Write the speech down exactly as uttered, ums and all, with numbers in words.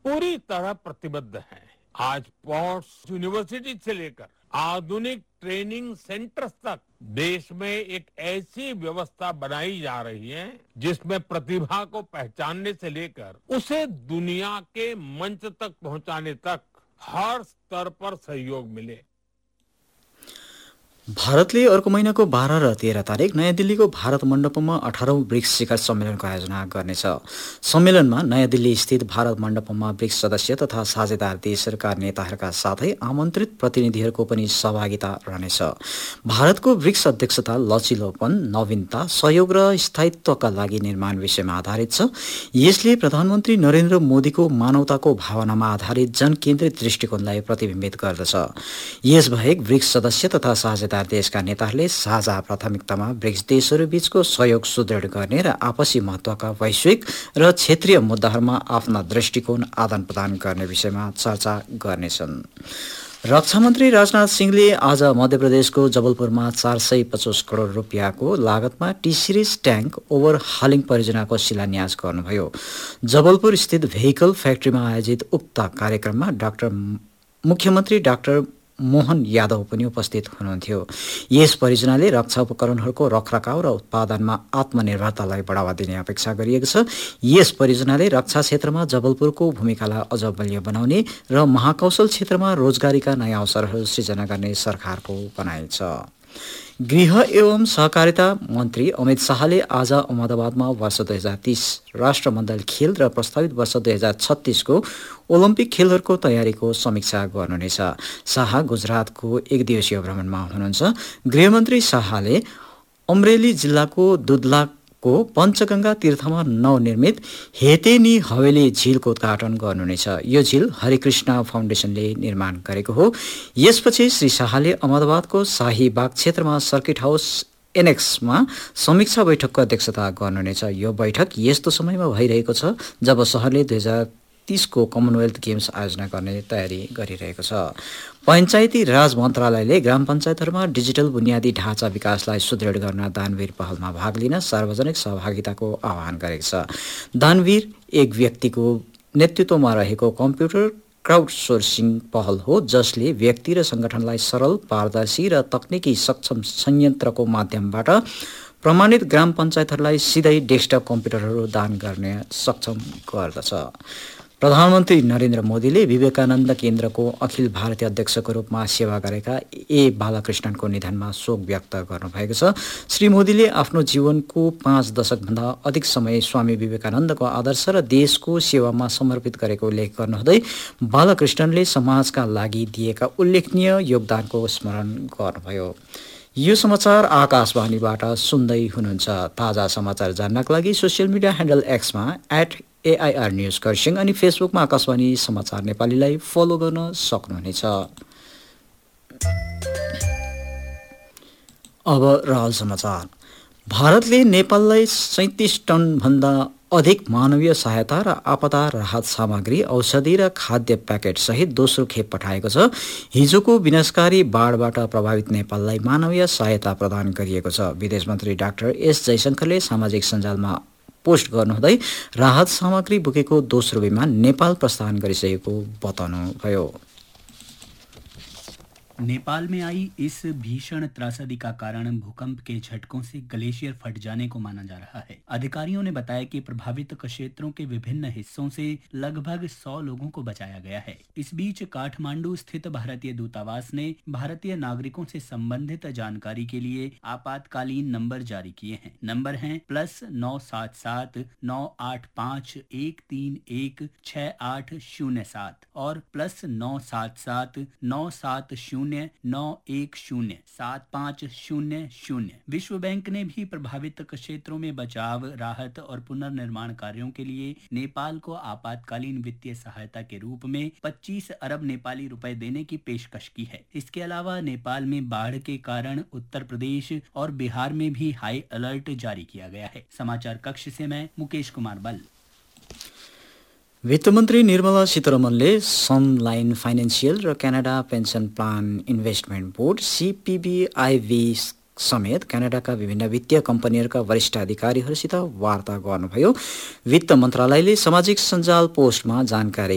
पूरी तरह प्रतिबद्ध है। आज पोर्ट्स, यूनिवर्सिटी से लेकर आधुनिक ट्रेनिंग सेंटर्स तक देश में एक ऐसी व्यवस्था बनाई जा रही है जिसमें प्रतिभा को पहचानने से लेकर उसे दुनिया के मंच तक पहुंचाने तक हर स्तर पर सहयोग मिले। भारतले अर्को महिनाको बाह्र र तेह्र तारिक नयाँ दिल्लीको भारत मण्डपमा अठारौं ब्रिक्स शिखर सम्मेलनको आयोजना गर्नेछ। सम्मेलनमा नयाँ दिल्ली स्थित भारत मण्डपमा ब्रिक्स सदस्य तथा साझेदार देशहरूका नेताहरूका साथै आमन्त्रित प्रतिनिधिहरूको पनि सहभागिता रहनेछ। भारतको ब्रिक्स अध्यक्षता लचिलोपन, नवीनता, सहयोग र स्थायित्वका लागि निर्माण विषयमा आधारित छ। यसले प्रधानमन्त्री नरेन्द्र मोदीको मानवताको भावनामा आधारित जनकेन्द्रित दृष्टिकोणलाई प्रतिबिम्बित गर्दछ। यसबाहेक ब्रिक्स सदस्य तथा साझेदार देशका नेताहरूले साझा प्राथमिकतामा ब्रिक्स देशहरू बीचको सहयोग सुदृढ गर्ने र आपसी महत्त्वका वैश्विक र क्षेत्रीय मुद्दाहरूमा आफ्ना दृष्टिकोण आदान प्रदान गर्ने विषयमा चर्चा गर्नेछन्। रक्षा मन्त्री राजनाथ सिंहले आज मध्य प्रदेशको जबलपुरमा चार सय पचास करोड रुपियाँको लागतमा टी सिरिज ट्याङ्क ओभरहालिङ परियोजनाको शिलान्यास गर्नुभयो। जबलपुर स्थित भेहिकल फ्याक्ट्रीमा आयोजित उक्त कार्यक्रममा डाक्टर मुख्यमन्त्री डाक्टर मोहन यादव पनि उपस्थित हुनुहुन्थ्यो। यस परियोजनाले रक्षा उपकरणहरूको रखरखाव र उत्पादनमा आत्मनिर्भरतालाई बढावा दिने अपेक्षा गरिएको छ। यस परियोजनाले रक्षा क्षेत्रमा जबलपुरको भूमिकालाई अझ बलियो बनाउने र महाकौशल क्षेत्रमा रोजगारीका नयाँ अवसरहरू सृजना गर्ने सरकारको भनाइ छ। गृह एवं सहकारिता मन्त्री अमित शाहले आज अहमदाबादमा वर्ष दुई हजार तीस राष्ट्रमण्डल खेल र प्रस्तावित वर्ष दुई हजार छत्तीसको ओलम्पिक खेलहरूको तयारीको समीक्षा गर्नुहुनेछ। शाह गुजरातको एक दिवसीय भ्रमणमा हुनुहुन्छ। गृहमन्त्री शाहले अमरेली जिल्लाको दुधलाको पञ्चगंगा तीर्थमा नवनिर्मित हेतेनी हवेली झीलको उद्घाटन गर्नुहुनेछ। यो झील हरिकृष्ण फाउन्डेसनले निर्माण गरेको हो। यसपछि श्री शाहले अहमदाबादको शाहीबाग क्षेत्रमा सर्किट हाउस एनेक्समा समीक्षा बैठकको अध्यक्षता गर्नुहुनेछ। यो बैठक यस्तो समयमा भइरहेको छ जब शहरले दुई हजार तीसको कमनवेल्थ गेम्स आयोजना गर्ने तयारी गरिरहेको छ। पञ्चायती राज मन्त्रालयले ग्राम पञ्चायतहरूमा डिजिटल बुनियादी ढाँचा विकासलाई सुदृढ गर्न दानवीर पहलमा भाग लिन सार्वजनिक सहभागिताको आह्वान गरेको छ। दानवीर एक व्यक्तिको नेतृत्वमा रहेको कम्प्युटर क्राउड सोर्सिङ पहल हो जसले व्यक्ति र सङ्गठनलाई सरल, पारदर्शी र तकनिकी सक्षम संयन्त्रको माध्यमबाट प्रमाणित ग्राम पञ्चायतहरूलाई सिधै डेस्कटप कम्प्युटरहरू दान गर्ने सक्षम गर्दछ। प्रधानमन्त्री नरेन्द्र मोदीले विवेकानन्द केन्द्रको अखिल भारतीय अध्यक्षको रूपमा सेवा गरेका ए बालकृष्णनको निधनमा शोक व्यक्त गर्नुभएको छ। श्री मोदीले आफ्नो जीवनको पाँच दशकभन्दा अधिक समय स्वामी विवेकानन्दको आदर्श र देशको सेवामा समर्पित गरेको उल्लेख गर्नुहुँदै बालकृष्णनले समाजका लागि दिएका उल्लेखनीय योगदानको स्मरण गर्नुभयो। यो समाचार आकाशवाणीबाट सुन्दै हुनुहुन्छ। ताजा समाचार जान्नका लागि social media handle एक्समा at AIR news Kurseong अनि फेसबुकमा आकाशवाणी समाचार नेपालीलाई फलो गर्न सक्नुहुनेछ। अब रहल समाचार। भारतले नेपाललाई सैंतिस टनभन्दा अधिक मानवीय सहायता र आपदा राहत सामग्री, औषधि र खाद्य प्याकेट सहित दोस्रो खेप पठाएको छ। हिजोको विनाशकारी बाढबाट प्रभावित नेपाललाई मानवीय सहायता प्रदान गरिएको छ। विदेश मन्त्री डाक्टर एस जयशंकरले सामाजिक सञ्जालमा पोस्ट गर्नुहुँदै राहत सामग्री बोकेको दोस्रो विमान नेपाल प्रस्थान गरिसकेको बताउनुभयो। नेपाल में आई इस भीषण त्रासदी का कारण भूकंप के झटकों से ग्लेशियर फट जाने को माना जा रहा है। अधिकारियों ने बताया कि प्रभावित क्षेत्रों के विभिन्न हिस्सों से लगभग सौ लोगों को बचाया गया है। इस बीच काठमांडू स्थित भारतीय दूतावास ने भारतीय नागरिकों से संबंधित जानकारी के लिए आपातकालीन नंबर जारी किए हैं। नंबर हैं प्लस नौ सात सात नौ आठ पाँच एक तीन एक छह आठ शून्य सात और प्लस नौ सात सात नौ सात शून्य नौ एक शून्य सात पाँच शून्य शून्य। विश्व बैंक ने भी प्रभावित क्षेत्रों में बचाव, राहत और पुनर्निर्माण कार्यों के लिए नेपाल को आपातकालीन वित्तीय सहायता के रूप में पच्चीस अरब नेपाली रुपए देने की पेशकश की है। इसके अलावा नेपाल में बाढ़ के कारण उत्तर प्रदेश और बिहार में भी हाई अलर्ट जारी किया गया है। समाचार कक्ष से मैं मुकेश कुमार बल। वित्तमन्त्री निर्मला सीतारमणले सनलाइन फाइनेन्सियल र Canada pension plan investment board सीपीबीआईबी समेत क्यानाडाका विभिन्न वित्तीय कम्पनीहरूका वरिष्ठ अधिकारीहरूसित वार्ता गर्नुभयो। वित्त मन्त्रालयले सामाजिक सञ्जाल पोस्टमा जानकारी